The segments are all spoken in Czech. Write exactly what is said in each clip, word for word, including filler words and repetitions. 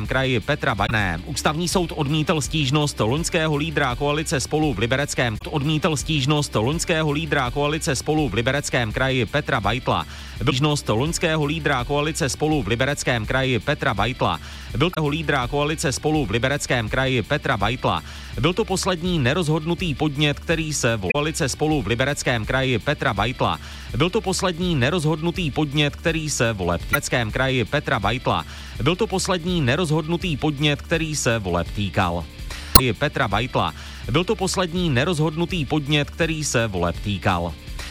Libereckém kraji Petra Bajné. Ústavní soud odmítl stížnost loňského lídra koalice Spolu v Libereckém odmítl stížnost loňského lídra koalice Spolu v Libereckém kraji Petra Beitla. Stížnost loňského lídra koalice Spolu v Libereckém kraji Petra Beitla. Byl to lídra koalice Spolu v Libereckém kraji Petra Beitla. Byl to poslední nerozhodnutý podnět, který se v koalice Spolu v Libereckém kraji Petra Beitla. Byl to poslední nerozhodnutý podnět, který se voleb v Libereckém kraji Petra Beitla. Byl to poslední nerozhodnutý podnět, který se voleb týkal. Petra Beitla. Byl to poslední nerozhodnutý podnět, který se voleb týkal.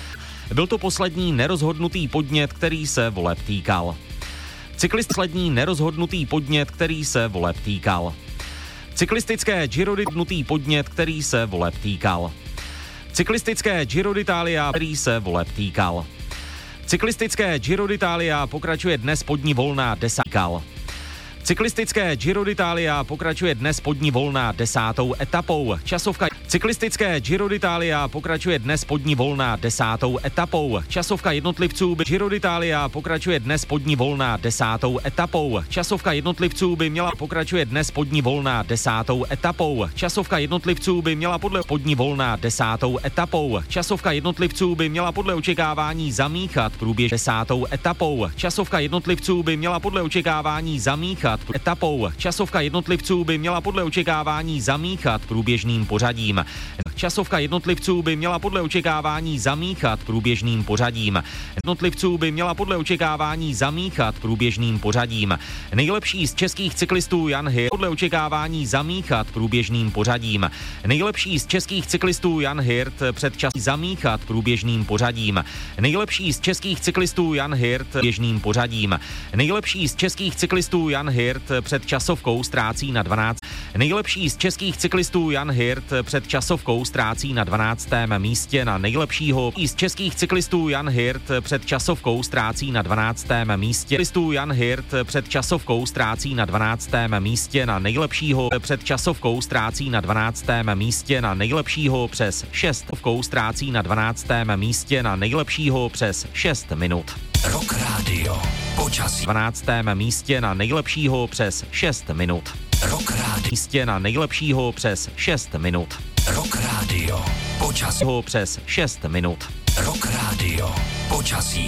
Byl to poslední nerozhodnutý podnět, který se voleb týkal. Cyklist poslední nerozhodnutý podnět, který se voleb týkal. Cyklistické Giro d'Italia podnět, který se voleb týkal. Cyklistické Giro d'Italia, který se voleb týkal. Cyklistické Giro d'Italia pokračuje dnes podní volná desátkal. Cyklistické Giro d'Italia pokračuje dnes podní volná desátou etapou. Časovka Cyklistické Giro d'Italia pokračuje dnes podní volná desátou etapou. Časovka jednotlivců by Giro d'Italia pokračuje dnes podní volná desátou etapou. Časovka jednotlivců by měla pokračuje dnes podní volná desátou etapou. Časovka jednotlivců by měla podle podní volná desátou etapou. Časovka jednotlivců by měla podle očekávání zamíchat průběh desátou etapou. Časovka jednotlivců by měla podle očekávání zamíchat etapou. Časovka jednotlivců by měla podle očekávání zamíchat průběžným pořadím. Časovka jednotlivců by měla podle očekávání zamíchat průběžným pořadím. Jednotlivců by měla podle očekávání zamíchat průběžným pořadím. Nejlepší z českých cyklistů Jan Hirt podle očekávání zamíchat průběžným pořadím. Nejlepší z českých cyklistů Jan Hirt před časem zamíchat průběžným pořadím. Nejlepší z českých cyklistů Jan Hirt běžným pořadím. Nejlepší z českých cyklistů Jan Hirt před časovkou ztrácí na dvanáct. Nejlepší z českých cyklistů Jan Hirt před časovkou ztrácí na dvanáctém místě na nejlepšího. I z českých cyklistů Jan Hirt před časovkou ztrácí na dvanáctém místě. Cyklistů Jan Hirt před časovkou ztrácí na dvanáctém místě na nejlepšího. Před časovkou ztrácí na dvanáctém místě na nejlepšího přes šest. Ztrácí na dvanáctém místě na nejlepšího přes šest minut. Rock Radio. Počasí. dvanáctém místě na nejlepšího přes šest minut. Rock Radio. Místě na nejlepšího přes šest minut. Rock Radio. Počasí. Přes šest minut. Rock Radio. Počasí.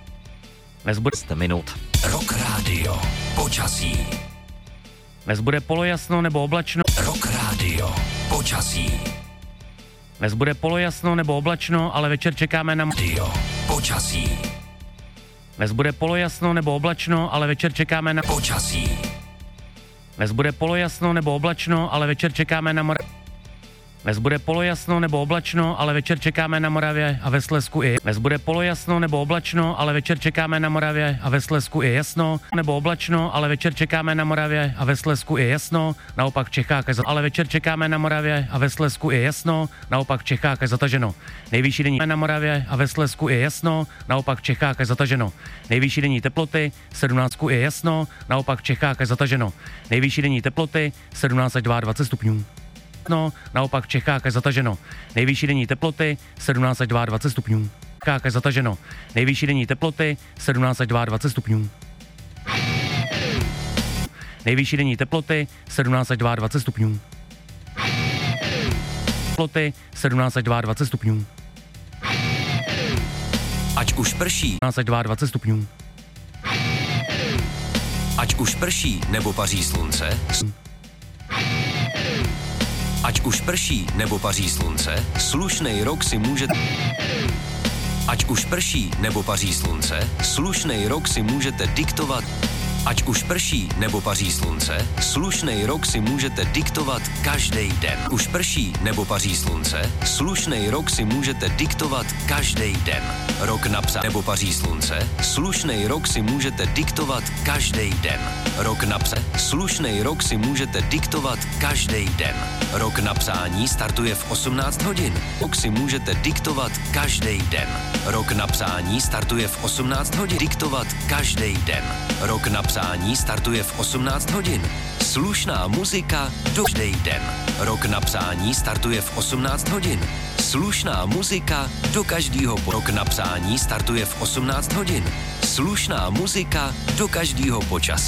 Dnes bude šest minut. Rock Radio. Počasí. Dnes bude polojasno nebo oblačno. Rock Radio. Počasí. Dnes bude polojasno nebo oblačno, ale večer čekáme na Radio. Počasí. Dnes bude polojasno nebo oblačno, ale večer čekáme na počasí. Dnes bude polojasno nebo oblačno, ale večer čekáme na Moravě. Dnes bude polojasno nebo oblačno, ale večer čekáme na Moravě a ve Slezsku i. Dnes bude polojasno nebo oblačno, ale večer čekáme na Moravě a ve Slezsku i jasno. Nebo oblačno, ale večer čekáme na Moravě a ve Slezsku i jasno. Naopak v Čechách je ale večer čekáme na Moravě a ve Slezsku i jasno. Naopak v Čechách je zataženo. Nejvyšší denní na Moravě a ve Slezsku i jasno. Naopak v Čechách je zataženo. Nejvyšší denní teploty sedmnáct je jasno. Naopak v Čechách je zataženo. Nejvyšší denní teploty sedmnáct až dvacet dva stupňů. No, naopak v Čechách je zataženo. Nejvyšší denní teploty sedmnáct až dvacet dva stupňů. V Čechách je zataženo. Nejvyšší denní teploty sedmnáct až dvacet dva stupňů. Nejvyšší denní teploty sedmnáct až dvacet dva stupňů. Teploty sedmnáct až dvacet dva stupňů. Ať už prší. sedmnáct až dvacet dva stupňů. Ať už prší nebo paří slunce. Ať už prší nebo paří slunce, slušnej rok si můžete... Ať už prší nebo paří slunce, slušnej rok si můžete diktovat... Ať už prší nebo paří slunce, slušnej rok si můžete diktovat každý den. Už prší nebo paří slunce, slušnej rok si můžete diktovat každý den. Rok napsat nebo paří slunce, slušnej rok si můžete diktovat každý den. Rok napsat, slušnej rok si můžete diktovat každý den. Rok napsání startuje v osmnáct hodin. Rok si můžete diktovat každý den. Rok napsání startuje v osmnáct hodin. Diktovat každý den. Rok napsání startuje v osmnáct hodin. Slušná muzika do každý den. Rok napsání startuje v osmnáct hodin. Slušná muzika do každého po... Rok napsání startuje v osmnáct hodin. Slušná muzika do každého počasí.